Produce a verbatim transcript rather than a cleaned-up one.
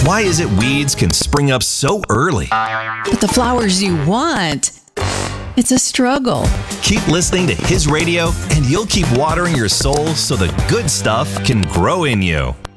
Why is it weeds can spring up so early? But the flowers you want, it's a struggle. Keep listening to His Radio, and you'll keep watering your soul so the good stuff can grow in you.